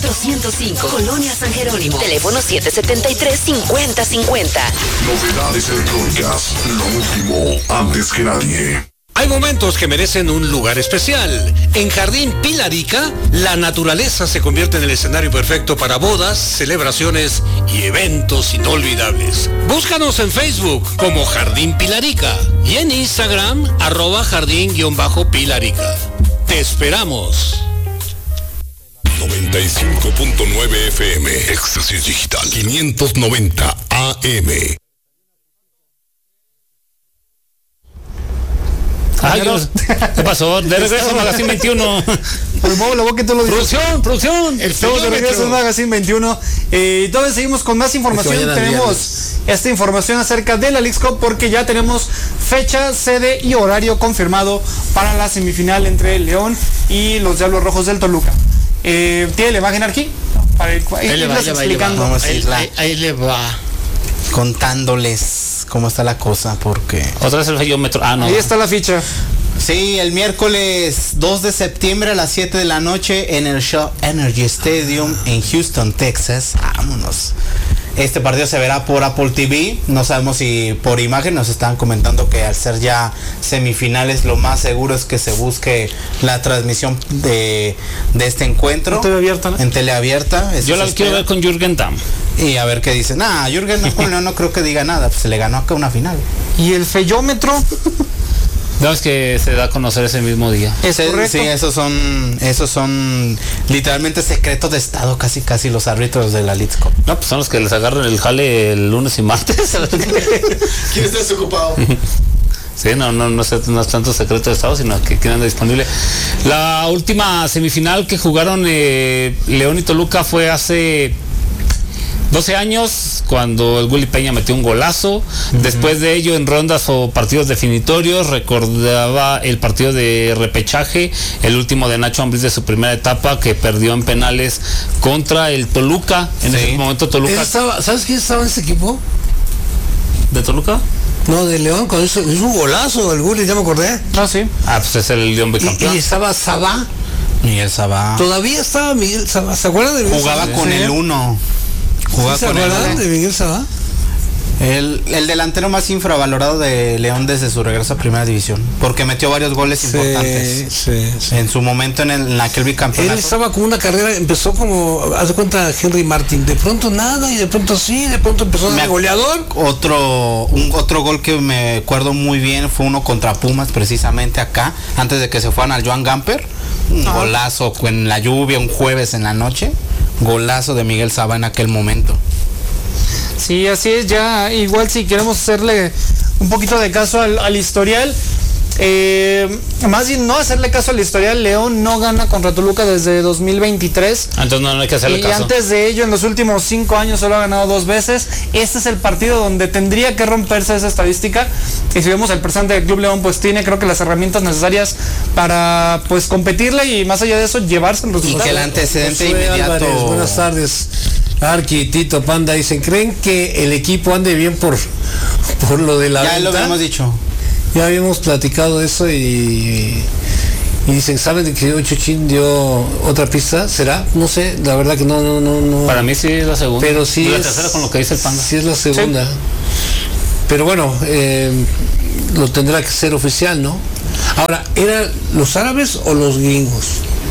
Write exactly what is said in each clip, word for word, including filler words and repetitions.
doscientos cinco, Colonia San Jerónimo. Teléfono siete setenta y tres, cincuenta cincuenta. Novedades electrónicas, lo último, antes que nadie. Hay momentos que merecen un lugar especial. En Jardín Pilarica, la naturaleza se convierte en el escenario perfecto para bodas, celebraciones y eventos inolvidables. Búscanos en Facebook como Jardín Pilarica y en Instagram, arroba jardín-pilarica. ¡Te esperamos! noventa y cinco punto nueve F M, Éxtasis Digital, quinientos noventa A M. Ay, ¿qué pasó? De regreso a Magazine veintiuno. Pues Bob, la boca tú lo dices. Producción, producción. Estamos de regreso en Magazine veintiuno. Eh, y todavía seguimos con más información. Tenemos esta información acerca de la Leagues Cup porque ya tenemos fecha, sede y horario confirmado para la semifinal entre León y los Diablos Rojos del Toluca. Eh, ¿Tiene la imagen aquí? Para ir, ahí, ahí, le va, explicando. Vamos a ahí, ahí, ahí le va contándoles cómo está la cosa, porque otra vez el fallómetro. Ah, no. Ahí está la ficha. Sí, el miércoles dos de septiembre a las siete de la noche en el Shell Energy Stadium en Houston, Texas. Vámonos. Este partido se verá por Apple T V. No sabemos si por imagen. Nos están comentando que al ser ya semifinales, lo más seguro es que se busque la transmisión de, de este encuentro. En teleabierta, ¿no? En teleabierta. Yo la quiero ver con Jürgen Damm. Y a ver qué dicen. Ah, Jürgen no, no creo que diga nada. Pues se le ganó acá una final. ¿Y el fellómetro? No, es que se da a conocer ese mismo día. ¿Es sí, correcto? Sí, esos son, esos son literalmente secretos de estado, casi casi los árbitros de la Leagues Cup. No, pues son los que les agarran el jale el lunes y martes. ¿Quién está desocupado? Sí, no, no, no, es, no es tanto secreto de estado, sino que quedan disponible. La última semifinal que jugaron eh, León y Toluca fue hace doce años, cuando el Willy Peña metió un golazo. Uh-huh. Después de ello, en rondas o partidos definitorios, recordaba el partido de repechaje, el último de Nacho Ambriz de su primera etapa, que perdió en penales contra el Toluca. En sí. ese momento Toluca... Estaba, ¿sabes quién estaba en ese equipo? ¿De Toluca? No, de León, cuando hizo, hizo un golazo el Willy, ya me acordé. Ah, sí. Ah, pues es el León bicampeón. Y, y estaba Sabá. Miguel Sabá. Todavía estaba Miguel Sabá. ¿Se acuerdan de Miguel Jugaba Sabá? con sí. el uno. Jugaba ¿Sí ¿Se con acuerdan el de Miguel Sabá? El, el delantero más infravalorado de León desde su regreso a Primera División, porque metió varios goles sí, importantes sí, sí. en su momento en, el, en aquel bicampeonato. Él estaba con una carrera, empezó como, haz de cuenta, Henry Martin, de pronto nada y de pronto sí, de pronto empezó a ser goleador. Otro, un, otro gol que me acuerdo muy bien fue uno contra Pumas, precisamente acá, antes de que se fueran al Joan Gamper, un ah. golazo en la lluvia, un jueves en la noche, golazo de Miguel Sabá en aquel momento. Sí, así es. Ya igual si queremos hacerle un poquito de caso al, al historial, eh, más bien no hacerle caso al historial, León no gana contra Toluca desde dos mil veintitrés. Entonces no, no hay que hacerle y caso. Y antes de ello, en los últimos cinco años solo ha ganado dos veces. Este es el partido donde tendría que romperse esa estadística. Y si vemos el presente del Club León, pues tiene creo que las herramientas necesarias para pues competirle y más allá de eso llevarse el resultado. Y que el antecedente Josué inmediato. Álvarez, buenas tardes. Arqui, Tito, Panda, dicen, ¿creen que el equipo ande bien por, por lo de la ya venta? Ya lo habíamos dicho. Ya habíamos platicado eso y, y dicen, ¿saben de que Chuchín dio otra pista? ¿Será? No sé, la verdad que no, no, no, no. Para mí sí es la segunda. Pero sí la es, tercera con lo que dice el Panda. Sí es la segunda. Sí. Pero bueno, eh, lo tendrá que ser oficial, ¿no? Ahora, ¿eran los árabes o los gringos?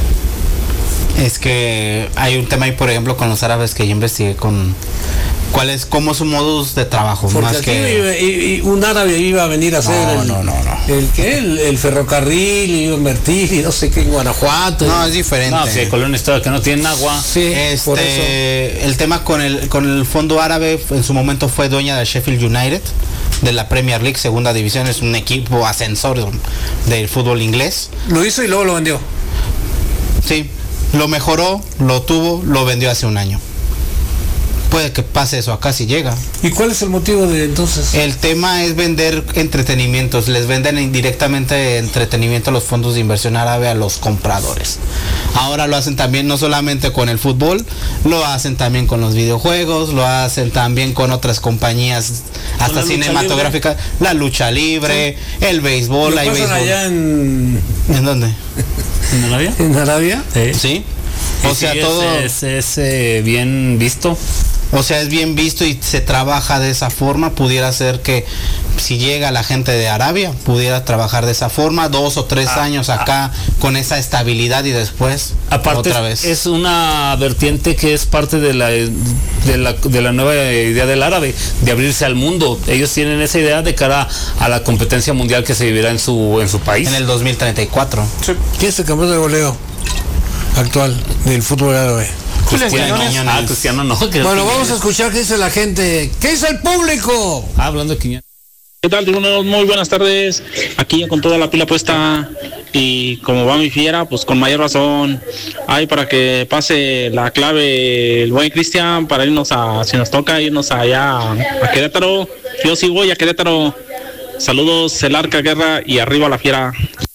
Es que hay un tema ahí, por ejemplo, con los árabes que yo investigué con cuál es, cómo es su modus de trabajo. Porque más aquí que... iba, y, y un árabe iba a venir a hacer no, el, no, no, no. el que el, el ferrocarril y iba a invertir y no sé qué en Guanajuato. No, y... es diferente. No, si hay colonia histórica que no tienen agua. Sí, este, por eso. El tema con el con el fondo árabe en su momento fue dueña de Sheffield United, de la Premier League, segunda división, es un equipo ascensor del fútbol inglés. Lo hizo y luego lo vendió. Sí. Lo mejoró, lo tuvo, lo vendió hace un año. Puede que pase eso acá si llega. ¿Y cuál es el motivo de entonces? El tema es vender entretenimientos. Les venden indirectamente entretenimiento a los fondos de inversión árabe a los compradores. Ahora lo hacen también no solamente con el fútbol, lo hacen también con los videojuegos, lo hacen también con otras compañías hasta la cinematográficas, la lucha libre, sí. el béisbol, ¿Lo hay pasan béisbol. allá en... ¿En dónde? ¿En Arabia? ¿En Arabia? Sí. ¿Sí? O sea, sí, todo es, es, es eh, bien visto. O sea, es bien visto y se trabaja de esa forma. Pudiera ser que si llega la gente de Arabia, pudiera trabajar de esa forma, dos o tres ah, años acá ah, con esa estabilidad y después aparte otra vez. Es una vertiente que es parte de la, de la de la nueva idea del árabe, de abrirse al mundo. Ellos tienen esa idea de cara a la competencia mundial que se vivirá en su en su país. En el dos mil treinta y cuatro. Sí. ¿Quién es el campeón de goleo actual del fútbol árabe? Cristiano, ah, Cristiano no. Bueno, vamos a escuchar qué dice la gente. ¿Qué dice el público? Ah, hablando de Quiñones. ¿Qué tal, tribuneros? Muy buenas tardes. Aquí con toda la pila puesta y como va mi fiera, pues con mayor razón. Hay para que pase la clave el buen Cristian para irnos a, si nos toca irnos allá a Querétaro. Yo sí voy a Querétaro. Saludos, el Arca Guerra y arriba la fiera.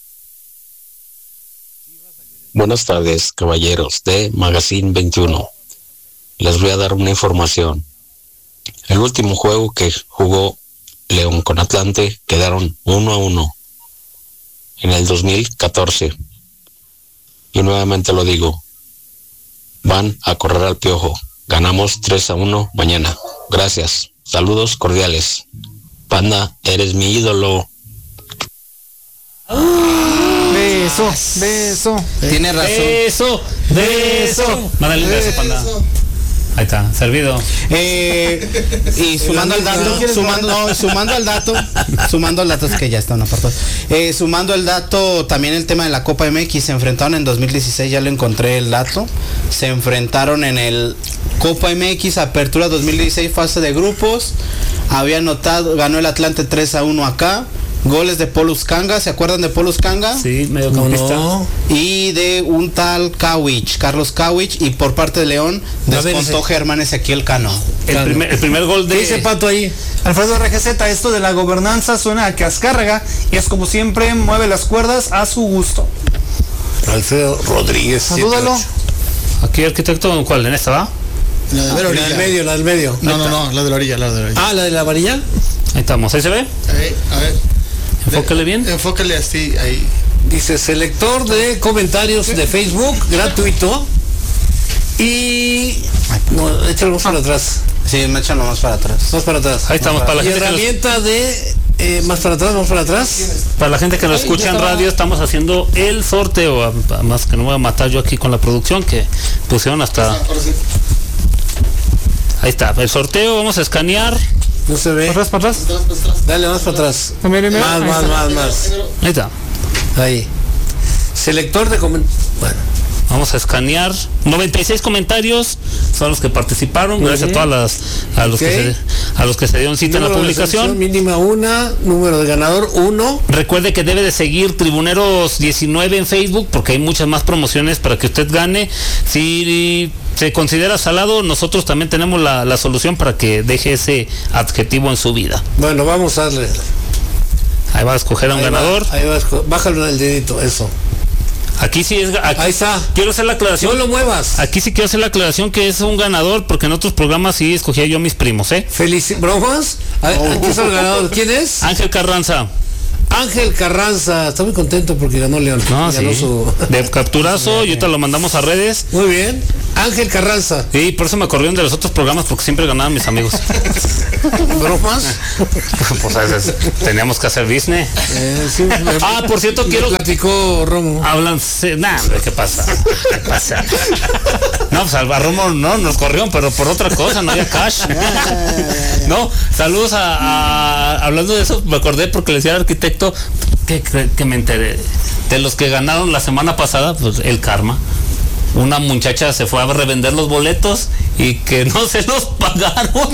Buenas tardes, caballeros de Magazine veintiuno. Les voy a dar una información. El último juego que jugó León con Atlante quedaron uno a uno en el dos mil catorce. Y nuevamente lo digo, van a correr al Piojo. Ganamos tres a uno mañana. Gracias. Saludos cordiales. Panda, eres mi ídolo. Beso, beso. Tiene razón. Beso, beso. Mándale un beso, Panda. Ahí está, servido. Eh, y sumando al dato, sumando, no, sumando al dato, sumando al dato, es que ya están apartados. Eh, sumando el dato, también el tema de la Copa M X, se enfrentaron en dos mil dieciséis, ya lo encontré el dato. Se enfrentaron en el Copa M X, Apertura dos mil dieciséis, fase de grupos. Había anotado, ganó el Atlante tres a uno acá. Goles de Polus Kanga, ¿se acuerdan de Polus Kanga? Sí, mediocampista. No. Y de un tal Kawich, Carlos Kawich, y por parte de León descontó Germán Ezequiel Cano. El, Cano. Primer, el primer gol de... ¿Qué dice Pato ahí? Alfredo R G Z, esto de la gobernanza suena a que Azcárraga y es como siempre, mueve las cuerdas a su gusto. Alfredo Rodríguez. Salúdalo. Aquí arquitecto, ¿cuál? ¿En esta va? La, de la, la del medio, la del medio. No, no, no, la de la orilla, la de la orilla. Ah, la de la varilla. Ahí estamos, ¿ahí se ve? Ahí, a ver. Enfócale bien. Enfócale así, ahí. Dice selector de comentarios de Facebook, gratuito. Y... No, échalo más para atrás. Sí, me echan más para atrás. Más para atrás. Ahí estamos, para la y gente herramienta nos... de... Eh, más para atrás, más para atrás. Para la gente que nos escucha en radio, estamos haciendo el sorteo. Más que no voy a matar yo aquí con la producción, que pusieron hasta... Ahí está, el sorteo, vamos a escanear. No se ve. ¿Para atrás, para atrás? Dale más para atrás. También, más, ahí más, está. más, más. Ahí está. Ahí. Selector de comentarios. Bueno. Vamos a escanear. noventa y seis comentarios son los que participaron. Muy gracias bien. a todas las a los okay. que se, a los que se dieron cita en la publicación. Mínima una, número de ganador uno. Recuerde que debe de seguir Tribuneros diecinueve en Facebook porque hay muchas más promociones para que usted gane. Si se considera salado, nosotros también tenemos la, la solución para que deje ese adjetivo en su vida. Bueno, vamos a darle. Ahí va a escoger a un ahí ganador. Va, ahí va a escoger. Bájalo el dedito, eso. Aquí sí es. Aquí, ahí está. Quiero hacer la aclaración. No lo muevas. Aquí sí quiero hacer la aclaración que es un ganador porque en otros programas sí escogía yo a mis primos, ¿eh? Felici ¿Bromas? Aquí es el ganador. ¿Quién es? Ángel Carranza. Ángel Carranza, está muy contento porque ganó León. No, ganó sí. su... De capturazo, y ahorita lo mandamos a redes. Muy bien. Ángel Carranza. Sí, por eso me corrieron de los otros programas porque siempre ganaban mis amigos. ¿Bromas? Pues a veces teníamos que hacer business. Eh, sí, me, ah, por cierto, quiero. Platicó Romo. Hablan. Nah, ¿qué pasa? ¿Qué pasa? No, pues a Romo no nos corrieron, pero por otra cosa, no había cash. No, saludos a, a. Hablando de eso, me acordé porque le decía al arquitecto que, que, que me enteré de los que ganaron la semana pasada, pues el karma. Una muchacha se fue a revender los boletos y que no se los pagaron.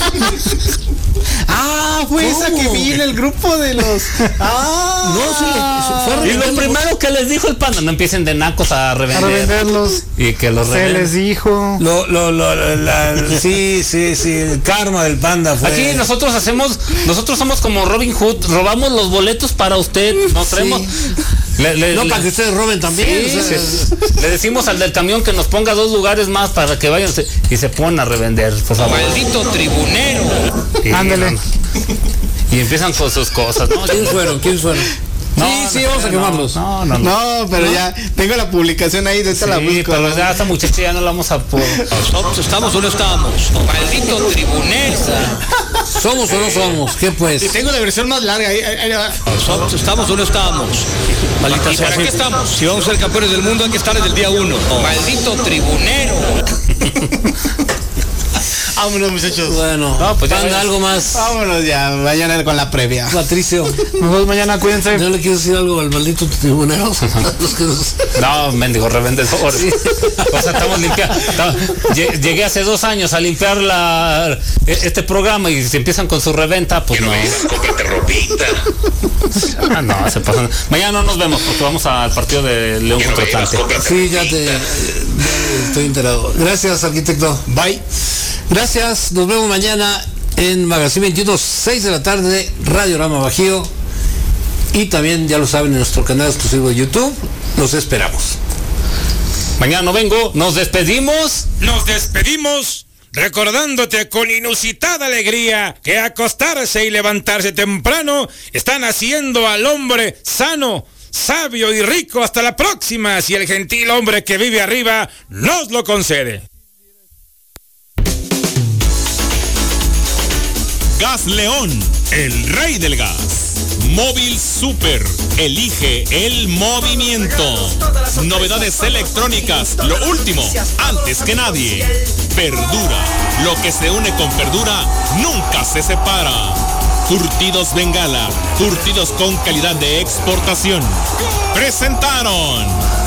Ah, fue ¿Cómo? Esa que vi en el grupo de los. Ah, no, sí, fue a y lo primero que les dijo el Panda, no empiecen de nacos a revender. A revenderlos. Y que los se revenden. les dijo. Lo, lo, lo, la, sí, sí, sí, el karma del Panda fue. Aquí nosotros hacemos, nosotros somos como Robin Hood, robamos los boletos para usted, nos traemos. Sí. Le, le, no, le, para que ustedes roben también. Sí, o sea, sí. Le decimos al del camión que nos ponga dos lugares más para que vayan y se ponen a revender, por favor. Maldito tribunero. Ándale. Y empiezan con sus cosas, ¿no? ¿Quiénes fueron? ¿Quiénes fueron? No, sí, sí, vamos a quemarlos. No, no, no. No, pero ¿No? ya tengo la publicación ahí, de esta Sí, la busco. pero ya esta muchacha ya no la vamos a poder. ¿Estamos o no estamos? Maldito tribunero. ¿Somos o no somos? ¿Qué pues? Y tengo la versión más larga. Ahí, ahí, ahí va. ¿Estamos o no estamos? Maldita ¿Y para qué estamos? Si vamos a ser campeones del mundo hay que estar desde el día uno. Maldito tribunero. Vámonos, muchachos. Bueno, No, pues ya Panda, ves. algo más. Vámonos ya, mañana con la previa. Patricio, Nos vemos mañana, cuídense. ¿no le quiero decir algo al maldito tribunero? Los que nos- No, mendigo revendedor. Sí. O sea, estamos limpiando. Lle- Llegué hace dos años a limpiar la este programa y se empiezan con su reventa, pues no. Cómprate ropita. Ah, no, se pasan. Mañana no nos vemos porque vamos al partido de León contra Atlante. Sí, ya te ya estoy enterado. Gracias, arquitecto. Bye. Gracias, nos vemos mañana en Magazine veintiuno, seis de la tarde, Radiorama Bajío. Y también, ya lo saben, en nuestro canal exclusivo de YouTube. Los esperamos. Mañana no vengo, nos despedimos. Nos despedimos recordándote con inusitada alegría que acostarse y levantarse temprano están haciendo al hombre sano, sabio y rico. Hasta la próxima, si el gentil hombre que vive arriba nos lo concede. Gas León, el rey del gas. Móvil Super, elige el movimiento. Novedades electrónicas, lo último, antes que nadie. Verdura, lo que se une con verdura nunca se separa. Curtidos Bengala, curtidos con calidad de exportación. Presentaron.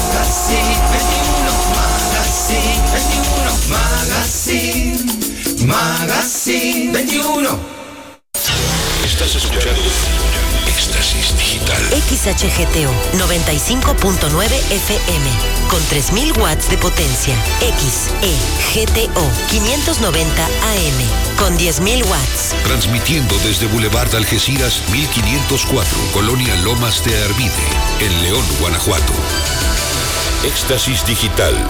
Magazine, Magazine veintiuno. Estás escuchando Éxtasis Digital. X H G T O noventa y cinco punto nueve F M con tres mil watts de potencia. X E G T O quinientos noventa A M con diez mil watts. Transmitiendo desde Boulevard Algeciras mil quinientos cuatro, Colonia Lomas de Arvide, en León, Guanajuato. Éxtasis Digital.